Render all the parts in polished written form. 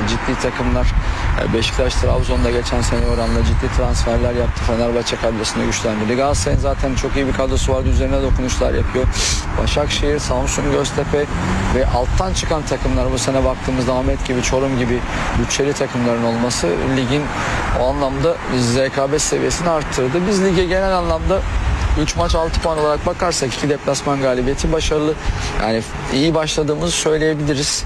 ciddi takımlar. Beşiktaş, Trabzon'da geçen sene oranla ciddi transferler yaptı. Fenerbahçe kadrosunu güçlendirdi. Galatasaray'ın zaten çok iyi bir kadrosu vardı. Üzerine dokunuşlar yapıyor. Başakşehir, Samsun, Göztepe ve alttan çıkan takımlar bu sene baktığımızda Ahmet gibi, Çorum gibi bütçeli takımların olması ligin o anlamda rekabet seviyesini arttırdı. Biz lige genel anlamda 3 maç 6 puan olarak bakarsak 2 deplasman galibiyeti başarılı. Yani iyi başladığımızı söyleyebiliriz.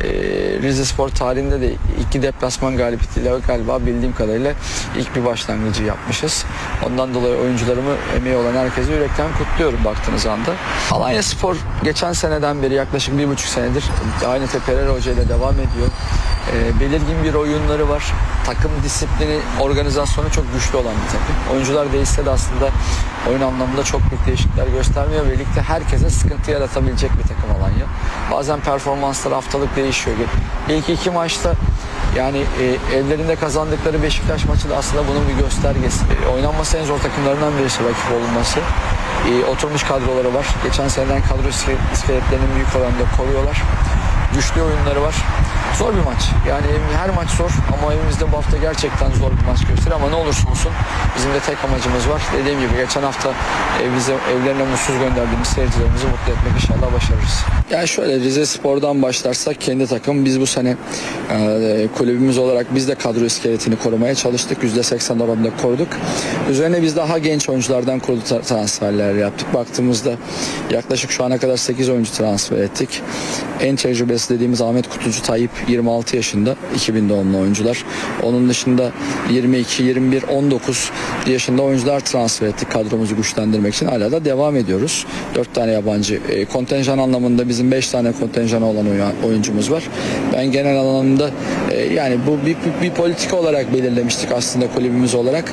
Rizespor tarihinde de 2 deplasman galibiyetiyle galiba bildiğim kadarıyla ilk bir başlangıcı yapmışız. Ondan dolayı oyuncularımı, emeği olan herkese yürekten kutluyorum baktığınız anda. Alanyaspor geçen seneden beri yaklaşık 1,5 senedir aynı Pereira Hoca ile devam ediyor. Belirgin bir oyunları var. Takım disiplini, organizasyonu çok güçlü olan bir takım. Oyuncular değişse de aslında oyun anlamında çok büyük değişiklikler göstermiyor. Birlikte herkese sıkıntı yaratabilecek bir takım Alanya. Bazen performanslar haftalık değişiyor. İlk 2 maçta yani evlerinde kazandıkları Beşiktaş maçı da aslında bunun bir göstergesi. Oynanması en zor takımlarından birisi rakip olunması. Oturmuş kadroları var. Geçen seneden kadro iskeletlerini büyük oranda koruyorlar. Güçlü oyunları var. Zor bir maç. Yani her maç zor ama evimizde bu hafta gerçekten zor bir maç gösterir ama ne olursa olsun bizim de tek amacımız var. Dediğim gibi geçen hafta evlerine mutsuz gönderdiğimiz seyircilerimizi mutlu etmek inşallah başarırız. Yani şöyle Rizespor'dan başlarsak kendi takım biz bu sene kulübümüz olarak biz de kadro iskeletini korumaya çalıştık. %80 oranında koruduk. Üzerine biz daha genç oyunculardan kurulu transferler yaptık. Baktığımızda yaklaşık şu ana kadar 8 oyuncu transfer ettik. En tecrübesi dediğimiz Ahmet Kutucu Tayyip 26 yaşında 2000 doğumlu oyuncular. Onun dışında 22, 21, 19 yaşında oyuncular transfer ettik kadromuzu güçlendirmek için. Hala da devam ediyoruz. 4 tane yabancı. Kontenjan anlamında bizim 5 tane kontenjan olan oyuncumuz var. Ben genel anlamda yani bu bir politika olarak belirlemiştik aslında kulübümüz olarak.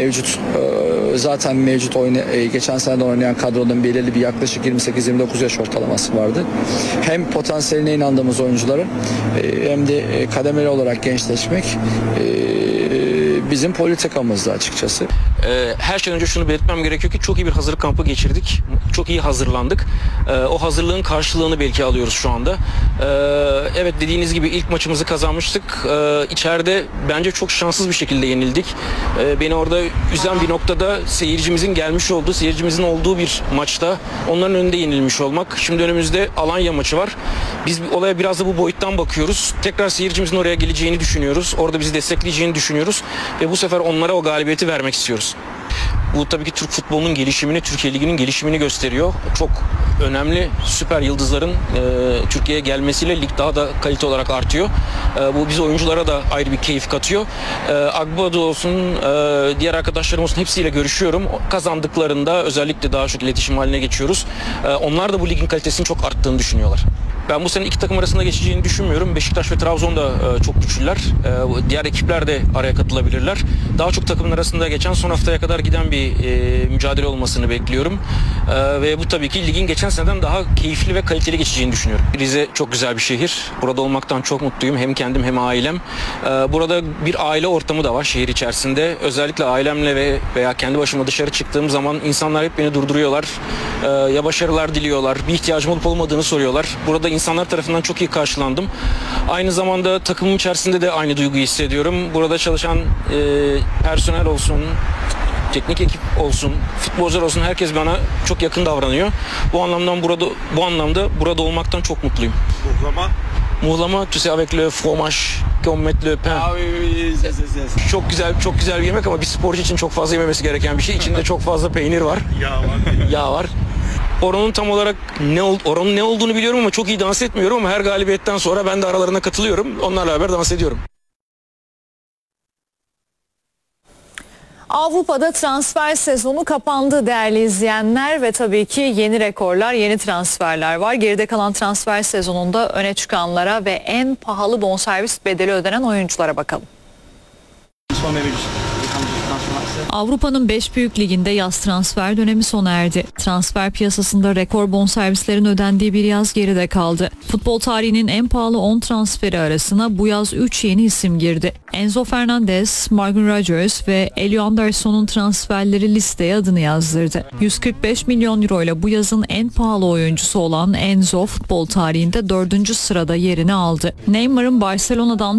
Zaten mevcut geçen seneden oynayan kadronun belirli bir yaklaşık 28-29 yaş ortalaması vardı. Hem potansiyeline inandığımız oyuncuların hem de kademeli olarak gençleşmek bizim politikamızdı açıkçası. Her şeyden önce şunu belirtmem gerekiyor ki çok iyi bir hazırlık kampı geçirdik. Çok iyi hazırlandık. O hazırlığın karşılığını belki alıyoruz şu anda. Evet dediğiniz gibi ilk maçımızı kazanmıştık. İçeride bence çok şanssız bir şekilde yenildik. Beni orada üzen bir noktada seyircimizin gelmiş olduğu, seyircimizin olduğu bir maçta onların önünde yenilmiş olmak. Şimdi önümüzde Alanya maçı var. Biz olaya biraz da bu boyuttan bakıyoruz. Tekrar seyircimizin oraya geleceğini düşünüyoruz. Orada bizi destekleyeceğini düşünüyoruz. Ve bu sefer onlara o galibiyeti vermek istiyoruz. Bu tabii ki Türk futbolunun gelişimini, Türkiye Ligi'nin gelişimini gösteriyor. Çok önemli süper yıldızların Türkiye'ye gelmesiyle lig daha da kalite olarak artıyor. Bu biz oyunculara da ayrı bir keyif katıyor. Agbado olsun, diğer arkadaşlarım olsun hepsiyle görüşüyorum. Kazandıklarında özellikle daha çok iletişim haline geçiyoruz. Onlar da bu ligin kalitesinin çok arttığını düşünüyorlar. Ben bu sene iki takım arasında geçeceğini düşünmüyorum. Beşiktaş ve Trabzon da çok güçlüler. Diğer ekipler de araya katılabilirler. Daha çok takımın arasında geçen son haftaya kadar giden bir mücadele olmasını bekliyorum. Ve bu tabii ki ligin geçen seneden daha keyifli ve kaliteli geçeceğini düşünüyorum. Rize çok güzel bir şehir. Burada olmaktan çok mutluyum. Hem kendim hem ailem. Burada bir aile ortamı da var şehir içerisinde. Özellikle ailemle veya kendi başıma dışarı çıktığım zaman insanlar hep beni durduruyorlar. Ya başarılar diliyorlar. Bir ihtiyacım olup olmadığını soruyorlar. Burada insanlar tarafından çok iyi karşılandım. Aynı zamanda takımım içerisinde de aynı duyguyu hissediyorum. Burada çalışan personel olsun, teknik ekip olsun, futbolcular olsun herkes bana çok yakın davranıyor. Bu anlamda burada olmaktan çok mutluyum. Muhlama, tu sais avec le fromage qu'on met le pain. Ah oui, yes. Çok güzel bir yemek ama bir sporcu için çok fazla yememesi gereken bir şey. İçinde çok fazla peynir var. Yağ var. Oranın tam olarak oranın ne olduğunu biliyorum ama çok iyi dans etmiyorum ama her galibiyetten sonra ben de aralarına katılıyorum. Onlarla beraber dans ediyorum. Avrupa'da transfer sezonu kapandı değerli izleyenler ve tabii ki yeni rekorlar, yeni transferler var. Geride kalan transfer sezonunda öne çıkanlara ve en pahalı bonservis bedeli ödenen oyunculara bakalım. Avrupa'nın 5 büyük liginde yaz transfer dönemi sona erdi. Transfer piyasasında rekor bonservislerin ödendiği bir yaz geride kaldı. Futbol tarihinin en pahalı 10 transferi arasına bu yaz 3 yeni isim girdi. Enzo Fernandez, Morgan Rodgers ve Elio Anderson'un transferleri listeye adını yazdırdı. 145 milyon euro ile bu yazın en pahalı oyuncusu olan Enzo futbol tarihinde 4. sırada yerini aldı. Neymar'ın Barcelona'dan